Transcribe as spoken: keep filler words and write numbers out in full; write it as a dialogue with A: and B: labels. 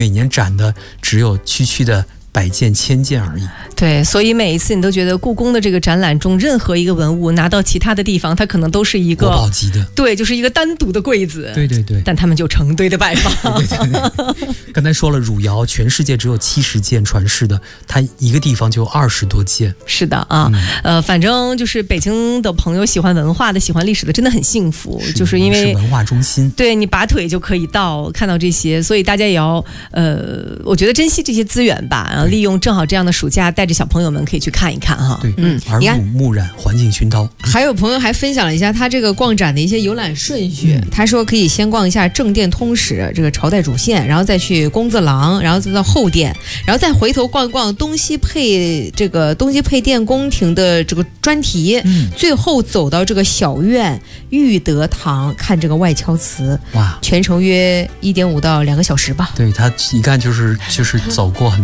A: 每年展的只有区区的百件千件而已。
B: 对，所以每一次你都觉得故宫的这个展览中，任何一个文物拿到其他的地方，它可能都是一个
A: 国宝级的，
B: 对，就是一个单独的柜子。
A: 对对对，但
B: 他们就成堆的摆放。
A: 对对对，刚才说了，汝窑全世界只有七十件传世的，它一个地方就有二十多件。
B: 是的啊，嗯、呃，反正就是北京的朋友喜欢文化的、喜欢历史的，真的很幸福，是就是因为
A: 是文化中心，
B: 对你拔腿就可以到看到这些，所以大家也要呃，我觉得珍惜这些资源吧，然后利用正好这样的暑假，带着小朋友们可以去看一看哈。
A: 对，嗯，耳濡目染，环境熏陶。
C: 还有朋友还分享了一下他这个逛展的一些游览顺序，嗯、他说可以先逛一下正殿通史这个朝代主线，然后再去公字廊，然后再到后殿，然后再回头逛一逛东西配这个东西配殿宫廷的这个专题，嗯、最后走到这个小院裕德堂看这个外敲瓷。哇，全程约一点五到两个小时吧。
A: 对，他一看就是就是走过很